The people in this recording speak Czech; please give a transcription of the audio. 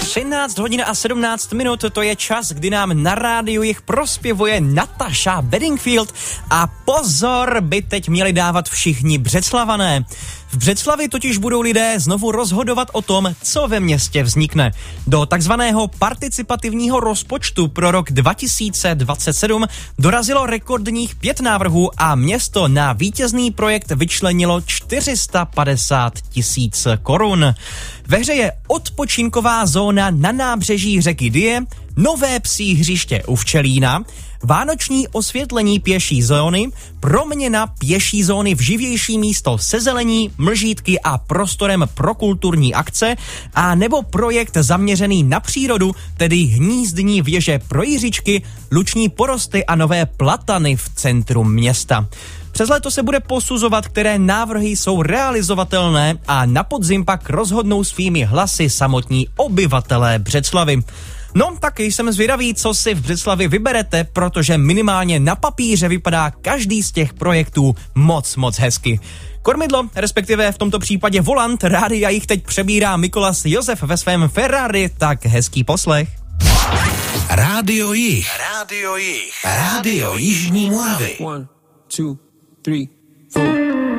13 hodin a 17 minut, to je čas, kdy nám na rádiu jich prospěvuje Natasha Bedingfield a pozor, by teď měli dávat všichni Břeclavané. V Břeclavi totiž budou lidé znovu rozhodovat o tom, co ve městě vznikne. Do takzvaného participativního rozpočtu pro rok 2027 dorazilo rekordních 5 návrhů a město na vítězný projekt vyčlenilo 450 000 korun. Ve hře je odpočinková zóna na nábřeží řeky Dyje, nové psí hřiště u Včelína, vánoční osvětlení pěší zóny, proměna pěší zóny v živější místo se zelení, mlžítky a prostorem pro kulturní akce a nebo projekt zaměřený na přírodu, tedy hnízdní věže pro jiříčky, luční porosty a nové platany v centru města. Přes léto se bude posuzovat, které návrhy jsou realizovatelné a na podzim pak rozhodnou svými hlasy samotní obyvatelé Břeclavy. No, tak jsem zvědavý, co si v Břeclavi vyberete, protože minimálně na papíře vypadá každý z těch projektů moc hezky. Kormidlo, respektive v tomto případě volant rádia jich teď přebírá Mikolas Josef ve svém Ferrari, tak hezký poslech. Rádio Jih. Rádio Jižní Moravy. 1, 2, 3, 4